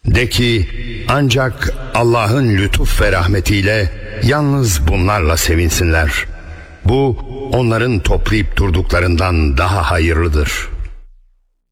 De ki ancak Allah'ın lütuf ve rahmetiyle yalnız bunlarla sevinsinler. Bu onların toplayıp durduklarından daha hayırlıdır.